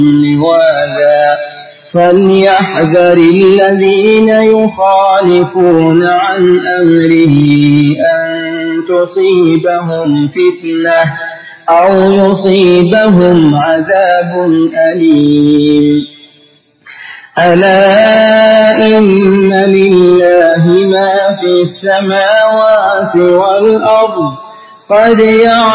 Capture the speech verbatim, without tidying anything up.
لواذا فليحذر الذين يخالفون عن أمره أن تصيبهم فتنة أو يصيبهم عذاب أليم. ألا إن لله ما في السماوات والأرض قد يعلم